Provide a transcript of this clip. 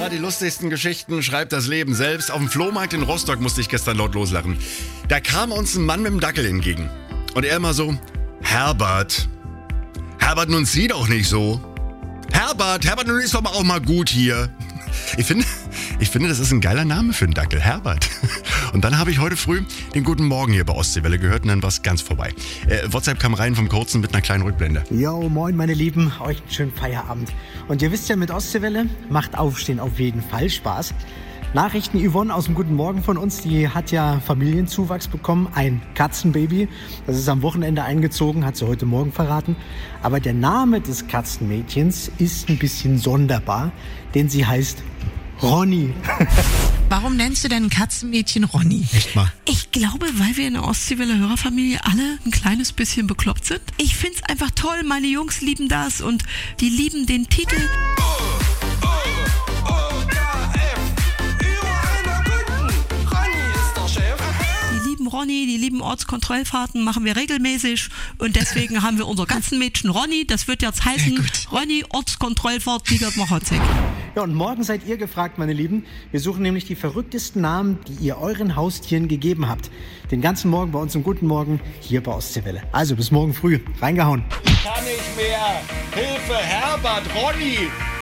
Ja, die lustigsten Geschichten schreibt das Leben selbst. Auf dem Flohmarkt in Rostock musste ich gestern laut loslachen. Da kam uns ein Mann mit dem Dackel entgegen. Und er immer so, Herbert, nun zieh doch nicht so. Herbert, nun ist doch auch mal gut hier. Ich finde, das ist ein geiler Name für einen Dackel, Herbert. Und dann habe ich heute früh den Guten Morgen hier bei Ostseewelle gehört und dann war es ganz vorbei. WhatsApp kam rein vom Kurzen mit einer kleinen Rückblende. Jo, moin meine Lieben, euch einen schönen Feierabend. Und ihr wisst ja, mit Ostseewelle macht Aufstehen auf jeden Fall Spaß. Nachrichten Yvonne aus dem Guten Morgen von uns, die hat ja Familienzuwachs bekommen, ein Katzenbaby. Das ist am Wochenende eingezogen, hat sie heute Morgen verraten. Aber der Name des Katzenmädchens ist ein bisschen sonderbar, denn sie heißt Ronny. Warum nennst du denn ein Katzenmädchen Ronny? Echt mal? Ich glaube, weil wir in der Ostseewelle Hörerfamilie alle ein kleines bisschen bekloppt sind. Ich find's einfach toll, meine Jungs lieben das und die lieben den Titel. Ronny, die lieben Ortskontrollfahrten machen wir regelmäßig und deswegen haben wir unser Katzenmädchen Ronny, das wird jetzt heißen Ronny Ortskontrollfahrt Piegert-Machotzig. Ja, und morgen seid ihr gefragt, meine Lieben. Wir suchen nämlich die verrücktesten Namen, die ihr euren Haustieren gegeben habt. Den ganzen Morgen bei uns im Guten Morgen hier bei Ostseewelle. Also bis morgen früh. Reingehauen. Ich kann nicht mehr. Hilfe, Herbert, Ronny.